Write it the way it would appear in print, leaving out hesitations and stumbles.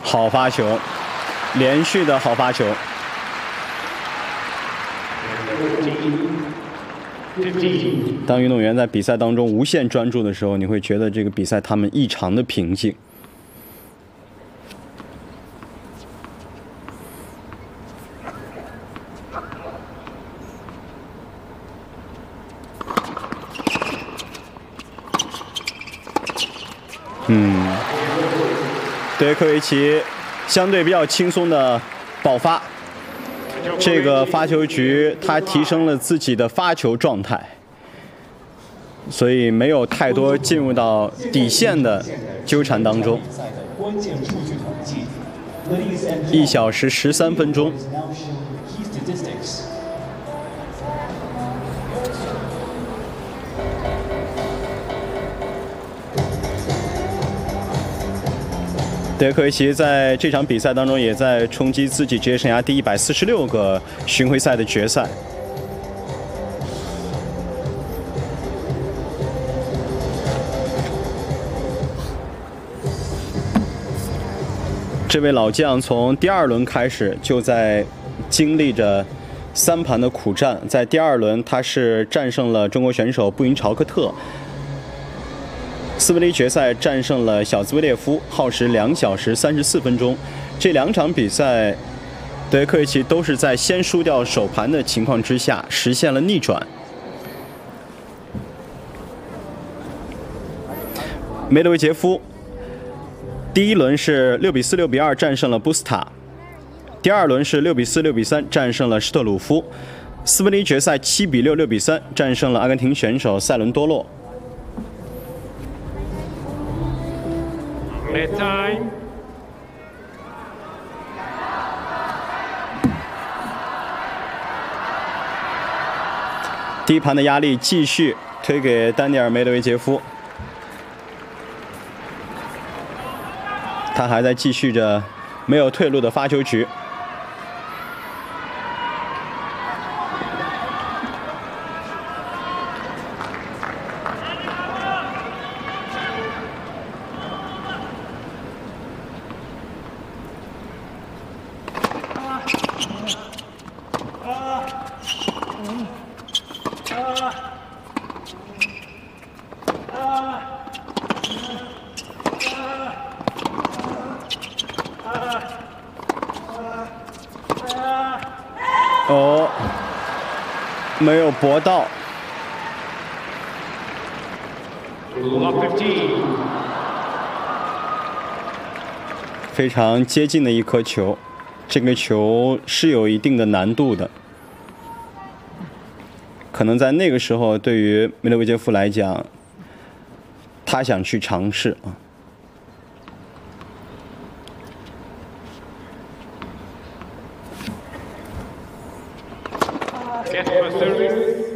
好发球，连续的好发球。当运动员在比赛当中无限专注的时候，你会觉得这个比赛他们异常的平静。德约科维奇相对比较轻松的爆发，这个发球局他提升了自己的发球状态，所以没有太多进入到底线的纠缠当中。1小时13分钟。德约科维奇在这场比赛当中，也在冲击自己职业生涯第146个巡回赛的决赛。这位老将从第2轮开始就在经历着3盘的苦战，在第2轮他是战胜了中国选手布云朝克特。斯文尼决赛战胜了小兹维列夫，耗时2小时34分钟。这2场比赛，德约科维奇都是在先输掉首盘的情况之下实现了逆转。梅德韦杰夫第1轮是6比4、6比2战胜了布斯塔，第2轮是6比4、6比3战胜了施特鲁夫。斯文尼决赛7比6、6比3战胜了阿根廷选手塞伦多洛。第1盘的压力继续推给丹尼尔·梅德韦杰夫，他还在继续着没有退路的发球局。哦，没有搏到。非常接近的一颗球，这个球是有一定的难度的。可能在那个时候，对于梅德韦杰夫来讲，他想去尝试啊。 Get for service.